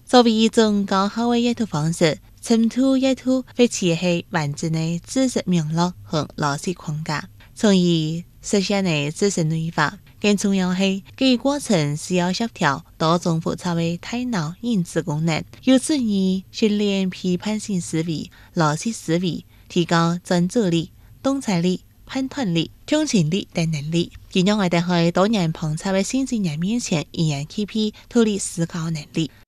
作为一种高效的阅读方式，深度阅读会切合完整的知识脉络和逻辑框架，从而实现的知识内化。更重要是，这个过程需要协调多种复杂的大脑认知功能，有助于训练批判性思维、逻辑思维，提高专注力、洞察力、判断力、共情力等能力，进而我哋喺多人旁测嘅新鲜人面前，依然具备独立思考能力。